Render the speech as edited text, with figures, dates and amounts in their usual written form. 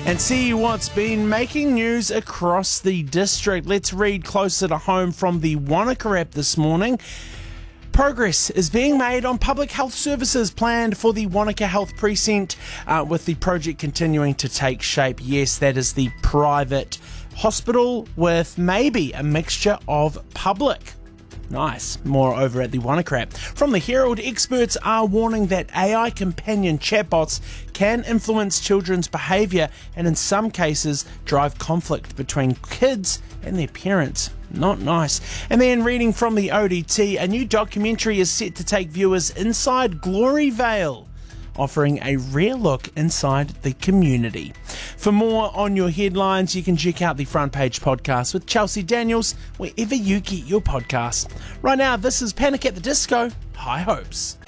And see what's been making news across the district. Let's read closer to home from the Wanaka app this morning. Progress is being made on public health services planned for the Wanaka Health Precinct, with the project continuing to take shape. Yes, that is the private hospital with maybe a mixture of public. Nice. More over at the Wanaka app. From the Herald, experts are warning that AI companion chatbots can influence children's behaviour and in some cases drive conflict between kids and their parents. Not nice. And then reading from the ODT, a new documentary is set to take viewers inside Glory Vale, offering a rare look inside the community. For more on your headlines, you can check out the Front Page Podcast with Chelsea Daniels wherever you get your podcasts. Right now, this is Panic at the Disco, High Hopes.